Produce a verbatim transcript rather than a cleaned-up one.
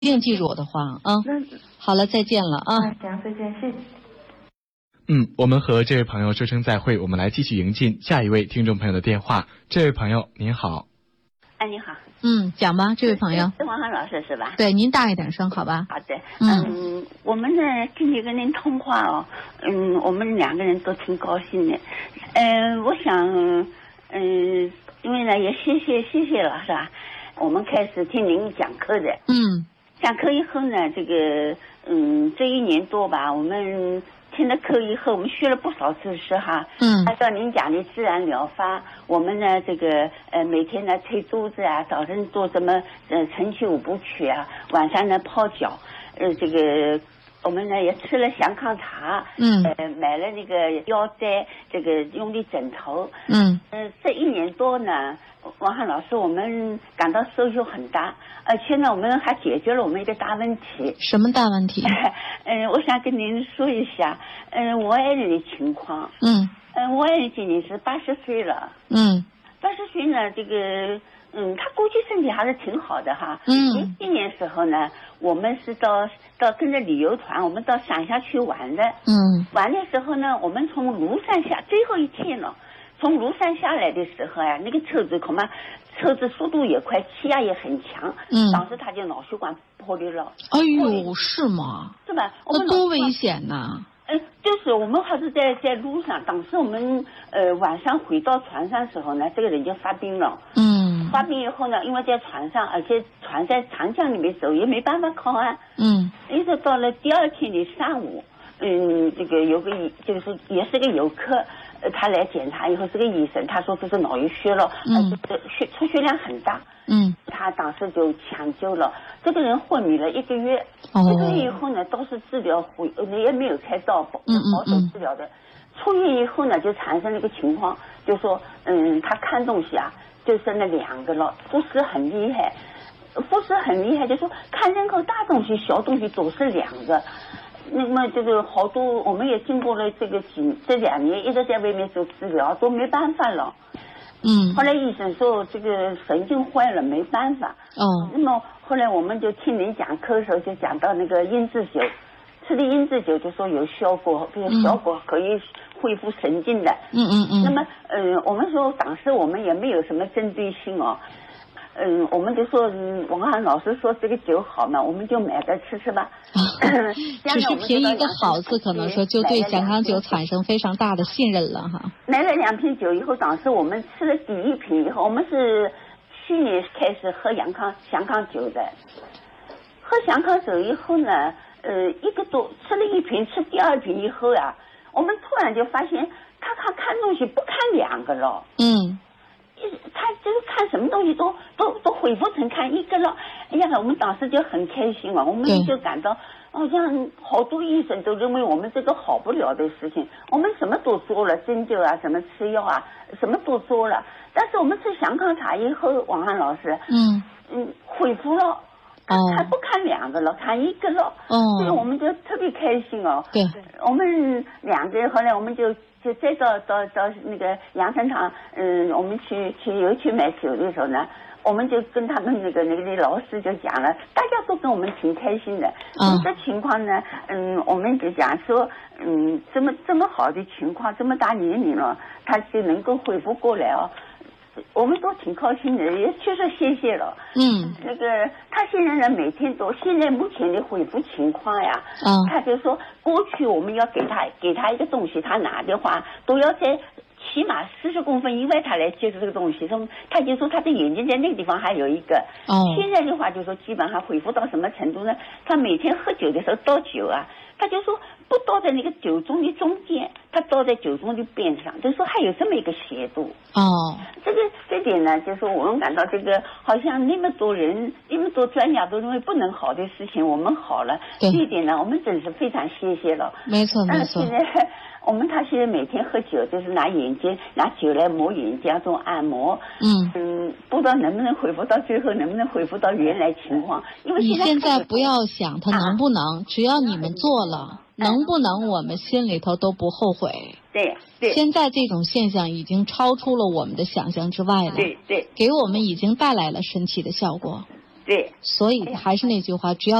一定记住我的话啊！好了，再见了啊！ 行，再见，谢谢。 嗯，我们和这位朋友说声再会，我们来继续迎进下一位听众朋友的电话。这位朋友您好。 哎，你好。 嗯，讲吧，这位朋友。 是王涵老师是吧？ 对，您大一点声，好吧？ 好的。 嗯， 嗯我们呢今天跟您通话哦，嗯，我们两个人都挺高兴的。嗯、呃，我想，嗯、呃，因为呢也谢谢谢谢了是吧？我们开始听您讲课的。 嗯。 讲课以后呢，这个嗯，这一年多吧，我们听了课以后，我们学了不少知识哈。 嗯。 按照您讲的自然疗法，我们呢这个呃每天呢捶肚子啊，早晨做什么呃晨起五部曲啊，晚上呢泡脚，呃这个我们呢也吃了祥康茶。 嗯。 呃买了那个腰带，这个用的枕头。 嗯。 呃这一年多呢，王涵老师，我们感到收获很大，而且呢，我们还解决了我们一个大问题。 什么大问题？ 嗯、呃，我想跟您说一下，嗯、呃，我爱人的情况。 嗯。 嗯、呃，我爱人今年是八十岁了。 嗯。 八十岁呢，这个，嗯，他估计身体还是挺好的哈。 嗯。 一年时候呢，我们是到到跟着旅游团，我们到山下去玩的。 嗯。 玩的时候呢，我们从庐山下，最后一天了。从庐山下来的时候呀、啊，那个车子恐怕车子速度也快，气压也很强。 嗯， 当时他就脑血管破裂了。 哎呦，是吗？ 是吧？ 那多危险呐！ 嗯、呃，就是我们还是在在路上，当时我们呃晚上回到船上的时候呢，这个人就发病了。 嗯， 发病以后呢，因为在船上，而且船在长江里面走，也没办法靠岸。 嗯， 一直到了第二天的上午，嗯，这个有个就是也是个游客。呃，他来检查以后是个医生，他说这是脑溢血了，而且这血出血量很大。 嗯， 他当时就抢救了，这个人昏迷了一个月。 哦， 一个月以后呢，都是治疗回，也没有开刀，保守治疗的。出院以后呢，就产生了一个情况，就说，嗯，他看东西啊，就生了两个了，复视很厉害，复视很厉害，就说看任何大东西、小东西都是两个。那么这个好多，我们也经过了这个几这两年一直在外面做治疗，都没办法了。 嗯。 后来医生说这个神经坏了，没办法。 哦。 那么后来我们就听您讲课的时候，就讲到那个茵栀酒，吃的茵栀酒就说有效果，这个效果可以恢复神经的。 嗯嗯嗯。 那么呃，我们说当时我们也没有什么针对性哦。嗯，我们就说，嗯，王涵老师说这个酒好嘛，我们就买着吃吃吧。 只是凭一个好字，可能说就对祥康酒产生非常大的信任了哈。 买了两瓶酒以后，当时我们吃了第一瓶以后，我们是去年开始喝阳康祥康酒的。喝祥康酒以后呢，呃，一个多吃了一瓶，吃第二瓶以后呀、啊，我们突然就发现，他看看东西不看两个了。 嗯。 他就是看什么东西都都都恢复成看一个了，哎呀，我们当时就很开心了，我们就感到好像好多医生都认为我们这个好不了的事情，我们什么都做了，针灸啊，什么吃药啊，什么都做了，但是我们吃祥康茶以后，王涵老师，嗯嗯，恢复了。哦，还不看两个了，看一个了。哦，所以我们就特别开心哦。 对， 我们两个后来我们就就再到到到那个养生堂，嗯，我们去去又去买酒的时候呢，我们就跟他们那个那个老师就讲了，大家都跟我们挺开心的。嗯，这情况呢，嗯，我们就讲说，嗯，这么这么好的情况，这么大年龄了，他就能够恢复过来哦。我们都挺高兴的，也确实谢谢了。 嗯， 那个他现在呢，每天都现在目前的恢复情况呀， 嗯， 他就说过去我们要给他给他一个东西，他拿的话都要在起码四十公分以外他来接触这个东西，说他就说他的眼睛在那个地方还有一个。哦，现在的话就说基本上恢复到什么程度呢？他每天喝酒的时候倒酒啊，他就说不倒在那个酒盅的中间，他倒在酒盅的边上，就说还有这么一个斜度。 哦， 这个这点呢，就是我们感到这个好像那么多人，那么多专家都认为不能好的事情，我们好了。这一点呢，我们真是非常谢谢了。 没错没错。 现在我们他现在每天喝酒，就是拿眼睛拿酒来抹眼睛，做按摩。嗯嗯，不知道能不能恢复到最后，能不能恢复到原来情况？因为你现在不要想他能不能，啊、只要你们做了。能不能我们心里头都不后悔。 对对， 现在这种现象已经超出了我们的想象之外了。 对对， 给我们已经带来了神奇的效果。 对。 所以还是那句话，只要